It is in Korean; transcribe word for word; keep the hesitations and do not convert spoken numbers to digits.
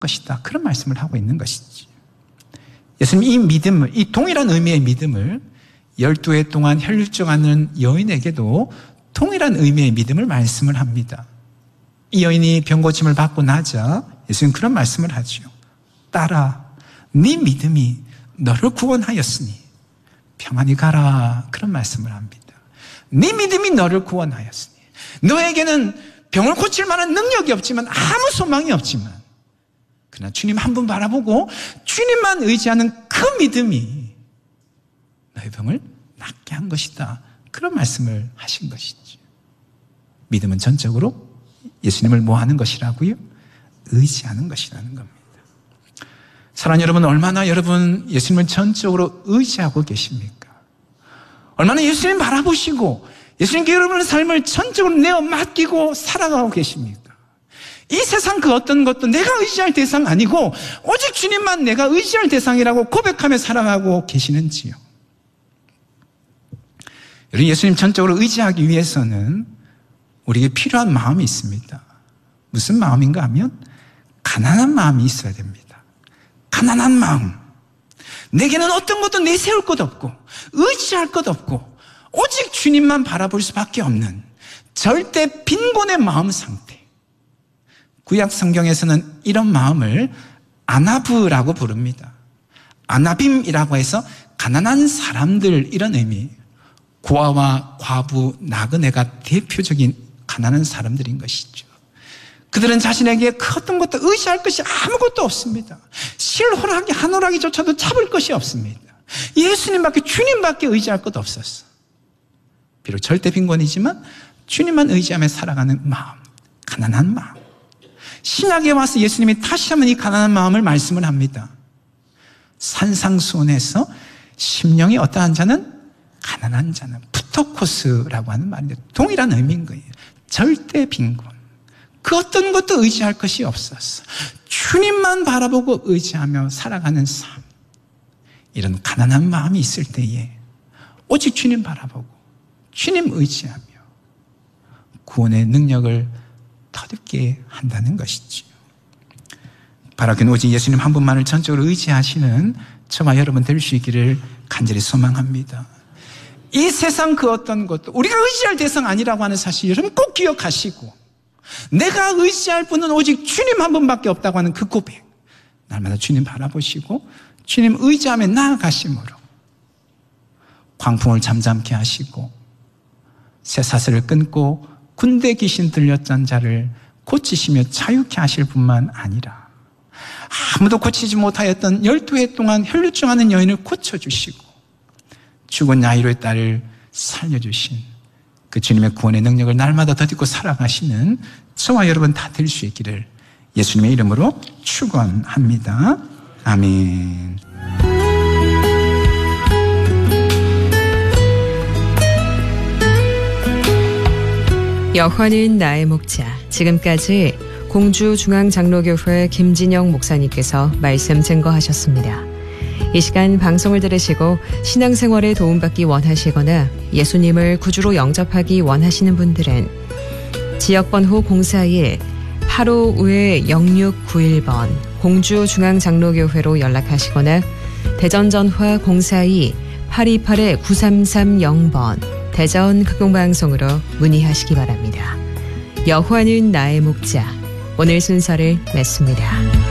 것이다. 그런 말씀을 하고 있는 것이지. 예수님 이 믿음을, 이 동일한 의미의 믿음을 열두 해 동안 혈류증하는 여인에게도 동일한 의미의 믿음을 말씀을 합니다. 이 여인이 병고침을 받고 나자 예수님 그런 말씀을 하죠. 딸아, 네 믿음이 너를 구원하였으니 평안히 가라. 그런 말씀을 합니다. 네 믿음이 너를 구원하였으니 너에게는 병을 고칠 만한 능력이 없지만 아무 소망이 없지만 그러나 주님 한 분 바라보고 주님만 의지하는 그 믿음이 너의 병을 낫게 한 것이다. 그런 말씀을 하신 것이죠. 믿음은 전적으로 예수님을 뭐 하는 것이라고요? 의지하는 것이라는 겁니다. 사랑하는 여러분, 얼마나 여러분 예수님을 전적으로 의지하고 계십니까? 얼마나 예수님 바라보시고 예수님께 여러분의 삶을 전적으로 내어 맡기고 살아가고 계십니까? 이 세상 그 어떤 것도 내가 의지할 대상 아니고 오직 주님만 내가 의지할 대상이라고 고백하며 살아가고 계시는지요? 여러분, 예수님 전적으로 의지하기 위해서는 우리에게 필요한 마음이 있습니다. 무슨 마음인가 하면 가난한 마음이 있어야 됩니다. 가난한 마음. 내게는 어떤 것도 내세울 것 없고 의지할 것 없고 오직 주님만 바라볼 수밖에 없는 절대 빈곤의 마음 상태. 구약 성경에서는 이런 마음을 아나브라고 부릅니다. 아나빔이라고 해서 가난한 사람들 이런 의미. 고아와 과부, 나그네가 대표적인 가난한 사람들인 것이죠. 그들은 자신에게 그 어떤 것도 의지할 것이 아무것도 없습니다. 실호라기 한 호라기조차도 잡을 것이 없습니다. 예수님밖에 주님밖에 의지할 것 없었어. 비록 절대 빈곤이지만 주님만 의지하며 살아가는 마음, 가난한 마음. 신약에 와서 예수님이 다시 한번 이 가난한 마음을 말씀을 합니다. 산상수훈에서 심령이 어떠한 자는 가난한 자는 푸토코스라고 하는 말인데 동일한 의미인 거예요. 절대 빈곤. 그 어떤 것도 의지할 것이 없었어. 주님만 바라보고 의지하며 살아가는 삶. 이런 가난한 마음이 있을 때에 오직 주님 바라보고 주님 의지하며 구원의 능력을 터득게 한다는 것이지요. 바라기는 오직 예수님 한 분만을 전적으로 의지하시는 저와 여러분 될 수 있기를 간절히 소망합니다. 이 세상 그 어떤 것도 우리가 의지할 대상 아니라고 하는 사실 여러분 꼭 기억하시고 내가 의지할 분은 오직 주님 한 분밖에 없다고 하는 그 고백 날마다 주님 바라보시고 주님 의지하며 나아가심으로 광풍을 잠잠케 하시고 쇠사슬을 끊고 군대 귀신 들렸던 자를 고치시며 자유케 하실 뿐만 아니라 아무도 고치지 못하였던 열두 해 동안 혈류증하는 여인을 고쳐주시고 죽은 야이로의 딸을 살려주신 그 주님의 구원의 능력을 날마다 덧입고 살아가시는 저와 여러분 다 될 수 있기를 예수님의 이름으로 축원합니다. 아멘. 여호와는 나의 목자. 지금까지 공주중앙장로교회 김진영 목사님께서 말씀 증거하셨습니다. 이 시간 방송을 들으시고 신앙생활에 도움받기 원하시거나 예수님을 구주로 영접하기 원하시는 분들은 지역번호 공사일 팔오오 영육구일 번 공주중앙장로교회로 연락하시거나 대전전화 공사이 팔이팔 구삼삼영 번 대전 극동방송으로 문의하시기 바랍니다. 여호와는 나의 목자. 오늘 순서를 맺습니다.